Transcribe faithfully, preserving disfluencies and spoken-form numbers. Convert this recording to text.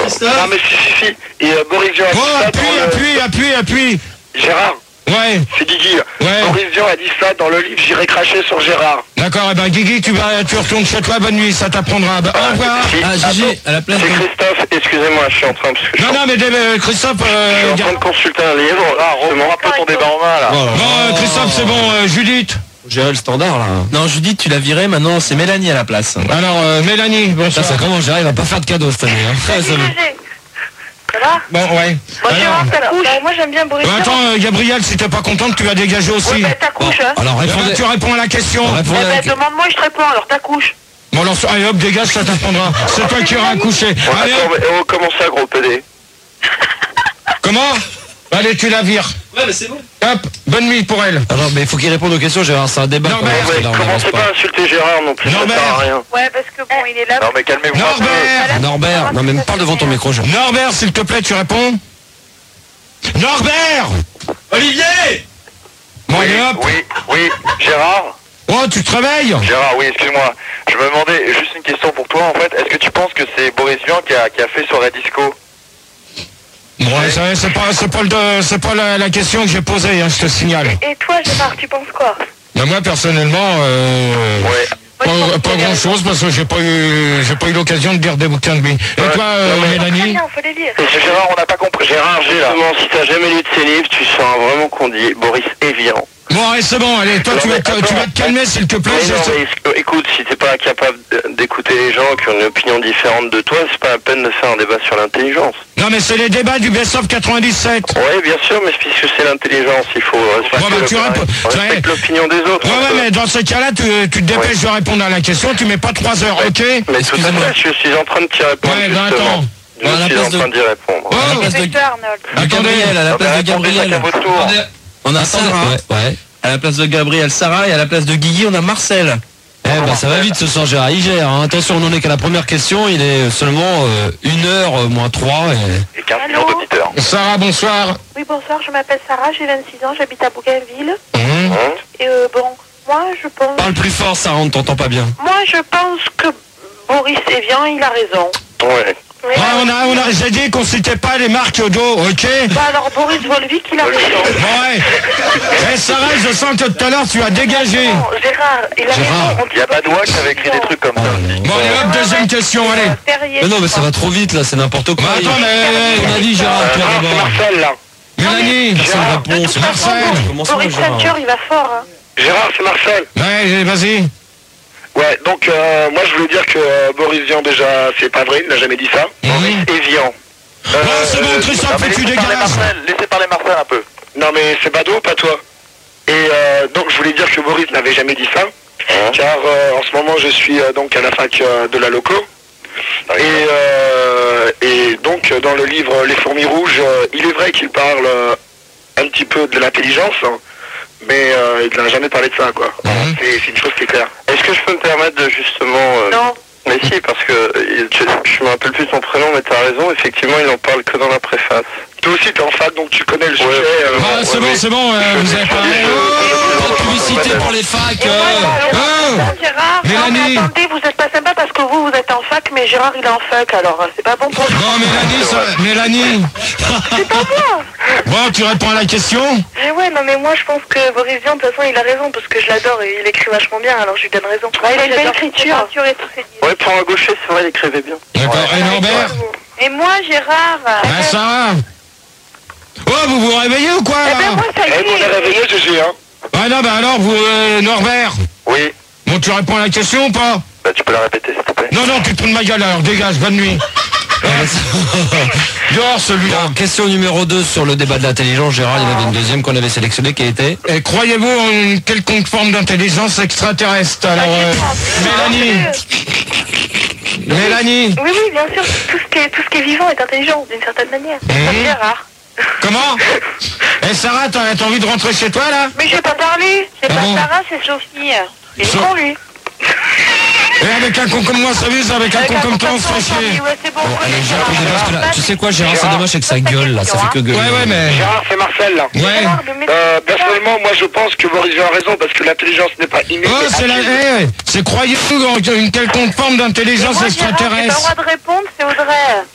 Christophe. Non mais si, si, si. Et euh, Boris Vian a dit Oh, ça appuie, dans le... appuie, appuie, appuie. Gérard, Ouais, c'est Guigui. Ouais. Boris Vian a dit ça dans le livre J'irai cracher sur Gérard. d'accord, eh ben Guigui, tu vas, tu retournes chez toi, bonne nuit, ça t'apprendra. Bah, au revoir. Si, Ah, Gigi, attends, à la place c'est de... Christophe, excusez-moi, je suis en train... Parce que je Non, suis en- non, mais euh, Christophe, je euh, suis en train gars- de consulter un livre. Là, remonte un peu ton débat en main, là. bon, euh, Christophe, c'est bon, euh, Judith. Gérer le standard là. Non, Judith, tu l'as viré, maintenant c'est Mélanie à la place. Alors, euh, Mélanie, Ça, bonsoir. ça commence, Gérard, il va pas faire de cadeaux cette année. Hein. Salut, Ça, ça- G G. Ça va? Bon, ouais. Bon, Alors, Gérard, ta couche. Bah, moi, j'aime bien Boris bah, Vian. attends, euh, Gabriel, si t'es pas contente, tu vas dégager aussi. Ouais, bah, ta couche, hein. Alors Eh ben, répondez. tu réponds à la question. Eh Répondez à la- ben, demande-moi et je te réponds, alors ta couche. Bon, alors, allez hop, dégage, ça t'apprendra. C'est toi qui iras accoucher. Ouais, Allez, attends, hop. mais, oh, comment ça, gros P D? Comment? Allez, tu la vires. Ouais, mais c'est bon. Hop, bonne nuit pour elle. Alors, mais il faut qu'il réponde aux questions, Gérard. C'est un débat. Non, qu'on mais- va faire, Ouais, là, on n'avance commencez pas à insulter Gérard non plus, ça Norbert. sert à rien. Ouais, parce que bon, il est là. Non mais calmez-vous un peu. Norbert. Norbert, non mais me parle devant ton micro, Gérard. Norbert, s'il te plaît, tu réponds. Norbert. Olivier. Bon, Oui, allez, hop. oui, oui, Gérard. Oh, tu te réveilles? Gérard, oui, excuse-moi. Je me demandais, juste une question pour toi, en fait. Est-ce que tu penses que c'est Boris Vian qui a, qui a fait sur Disco? Ouais, ça, c'est pas, c'est pas, le, c'est pas la, la question que j'ai posée, hein, je te signale. Et toi, Gérard, tu penses quoi? Mais moi, personnellement, euh, Ouais. pas, pas grand chose parce que j'ai pas eu, j'ai pas eu l'occasion de lire des bouquins de lui. Et Ouais. toi, euh, Non, mais- Très Mélanie? bien, faut les lire. Et Gérard, on n'a pas compris. Gérard, justement, si t'as jamais lu de ses livres, tu sens vraiment qu'on dit Boris Vian. Bon, allez, c'est bon, allez, toi, Non, tu vas, mais te, attends, tu vas te calmer, s'il te plaît. Mais je non, sais- mais est-ce- écoute, si t'es pas capable de- d'écouter les gens qui ont une opinion différente de toi, c'est pas la peine de faire un débat sur l'intelligence. Non, mais c'est les débats du Best of quatre-vingt-dix-sept. Oui, bien sûr, mais puisque c'est l'intelligence, il faut respecter, Bon, bah, tu le- réponds- on tu respecte ré- l'opinion des autres. Ouais, un ouais, peu. mais dans ce cas-là, tu, tu te dépêches Ouais. de répondre à la question, tu mets pas trois heures, ok? Mais tout à Excusez-moi. fait, je suis en train de t'y répondre, Ouais, ben, justement. attends. Je À la suis place en de- train d'y répondre. Oh, À la place de, C'est ça, Arnold. de Attendez. Gabriel, à la Ah, place bah, de attendez, Gabriel. chacun votre tour. On a Ah, Sarah. Ouais, ouais. À la place de Gabriel, Sarah. Et à la place de Guigui, on a Marcel. Eh ben ça va vite ce soir, Gérard. Il gère. Hein. Attention, on n'en est qu'à la première question. Il est seulement euh, une heure euh, moins trois. Et... Et quinze Allô millions d'auditeurs. Sarah, bonsoir. Oui, bonsoir, je m'appelle Sarah, j'ai vingt-six ans, j'habite à Bougainville. Hum. Hein? Et euh, bon, moi, je pense... Parle plus fort, Sarah, on ne t'entend pas bien. Moi, je pense que Boris Vian, il a raison. Ouais. Oui. Ouais, on a, on a, j'ai dit qu'on citait pas les marques au dos, ok? Bah alors, Boris Volvic, il a raison. Bon, ouais. Eh, Sarah, je sens que tout à l'heure, tu as dégagé. Non, Gérard, il a Gérard, raison. on Il n'y a dit pas de loi qui avait écrit des trucs comme ça. Bon, allez, hop, deuxième question, allez. Perrier, Mais non, mais je ça va crois. trop vite là, c'est n'importe quoi. Bah, attends, mais... On a dit Gérard, toi Ah, c'est d'abord. Marcel, là. Mélanie. C'est une De réponse. toute façon, Marcel. Comment ça, Boris Gérard Ceinture, il va fort. Hein. Gérard, c'est Marcel. Ouais, vas-y. Ouais, donc euh, moi je voulais dire que euh, Boris Vian déjà, c'est pas vrai, il n'a jamais dit ça. Mhm. Boris et Vian. Euh, Oh, c'est bon, Christophe, non, mais faut que tu laissez parler dégages. Marcel, laissez parler Marcel un peu. Non mais c'est badaud, pas toi. Et euh, donc je voulais dire que Boris n'avait jamais dit ça, car euh, en ce moment je suis euh, donc à la fac euh, de la loco. Et, euh, et donc dans le livre Les fourmis rouges, euh, il est vrai qu'il parle euh, un petit peu de l'intelligence, hein, mais euh, il n'a jamais parlé de ça, quoi. Mhm. C'est c'est une chose qui est claire. Est-ce que je peux me permettre de justement... euh, Non. Mais si, parce que euh, je, je me rappelle plus son prénom, mais t'as raison, effectivement, il en parle que dans la préface. Toi aussi, t'es en fac, donc tu connais le sujet. euh, Ah, c'est ouais, bon, mais- c'est bon, euh, vous avez parlé. Pas de publicité pour les facs. Et euh. voilà, oh. Gérard, non, Mélanie. mais attendez, vous êtes pas sympa parce que vous, vous êtes en fac, mais Gérard, il est en fac, alors euh, c'est pas bon pour vous. Bon, Mélanie, ça- Mélanie. C'est pas moi. Bon, tu réponds à la question? Mais ouais, non, mais moi, je pense que Boris Vian, de toute façon, il a raison, parce que je l'adore et il écrit vachement bien, alors je lui donne raison. Ouais, il a une belle écriture. Et, tout, c'est dit. Ouais, pour un gaucher, c'est vrai, il écrivait bien. D'accord. Et Norbert? Et moi, Gérard... Ah, Sarah? Oh, vous vous réveillez ou quoi, Eh ben, là? moi, ça y Eh, on est est. réveillé, G G, hein. Ah non, bah alors, vous, euh, Norbert? Oui. Bon, tu réponds à la question ou pas? Bah, tu peux la répéter, s'il te plaît. Non, non, tu te fous de ma gueule, alors, dégage, bonne nuit. Dehors, celui-là. Bon, question numéro deux sur le débat de l'intelligence, Gérard. Il y en avait une deuxième qu'on avait sélectionnée qui était. Et croyez-vous en une quelconque forme d'intelligence extraterrestre? Alors, euh, Mélanie, Mélanie, Oui, oui, bien sûr, tout ce qui est, tout ce qui est vivant est intelligent, d'une certaine manière. Mhm. Comme Gérard. comment? Eh, Sarah, t'as t'as envie de rentrer chez toi, là? Mais je vais pas parler. C'est Ah pas bon Sarah, c'est Sophie. Il est So- con, lui. Et avec un con comme moi, ça vise, avec un con comme toi, on se fait chier. Ouais, c'est bon. Bon, allez, Gérard, on débat, parce que là, tu sais quoi, Gérard, c'est Gérard. dommage, c'est que ça gueule là, ça fait que gueuler. Ouais, ouais, mais... Gérard, c'est Marcel, là. Ouais. Gérard, le mec- Euh, personnellement, moi, je pense que Boris Vian a raison, parce que l'intelligence n'est pas innée. Oh, mais c'est la... acquise. eh, c'est croyez-vous en une quelconque forme Et d'intelligence moi, Gérard, j'ai pas le extraterrestre? droit de répondre, c'est Audrey.